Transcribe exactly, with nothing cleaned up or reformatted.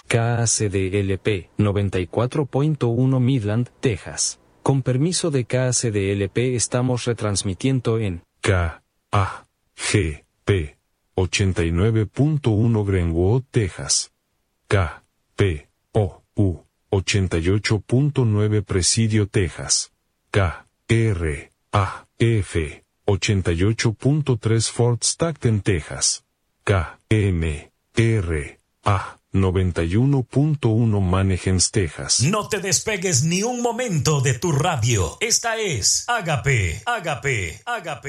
K A C D L P noventa y cuatro punto uno Midland, Texas. Con permiso de K A C D L P estamos retransmitiendo en K A G P ochenta y nueve punto uno Greenwood, Texas. K P O U ochenta y ocho punto nueve Presidio, Texas. K R A F ochenta y ocho punto tres Fort Stockton, Texas. K M R A noventa y uno punto uno Manahems, Texas. No te despegues ni un momento de tu radio. Esta es Agape, Agape, Agape.